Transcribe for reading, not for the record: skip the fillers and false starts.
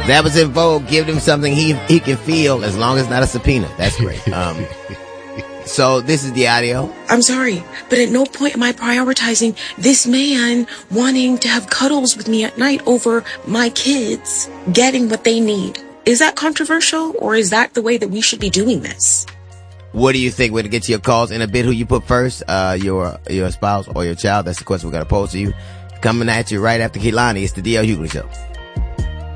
That was in vogue. Give him something he can feel as long as it's not a subpoena. That's great. So this is the audio. I'm sorry, but at no point am I prioritizing this man wanting to have cuddles with me at night over my kids getting what they need. Is that controversial, or is that the way that we should be doing this? What do you think? We're going to get to your calls in a bit. Who you put first, your spouse or your child? That's the question we're going to pose to you. Coming at you right after Kehlani. It's the D.L. Hughley Show.